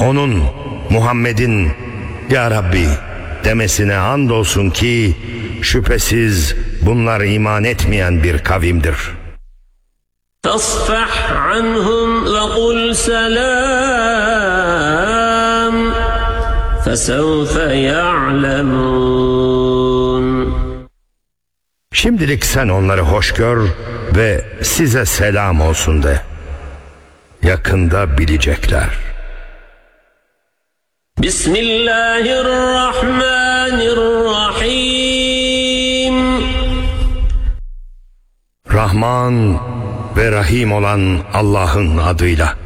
Onun, Muhammed'in "Ya Rabbi" demesine andolsun ki şüphesiz bunlar iman etmeyen bir kavimdir. فَاصْفَحْ عَنْهُمْ وَقُلْ سَلَامٌ فَسَوْفَ يَعْلَمُونَ. Şimdilik sen onları hoş gör ve size selam olsun de. Yakında bilecekler. Bismillahirrahmanirrahim. Rahman ve Rahim olan Allah'ın adıyla.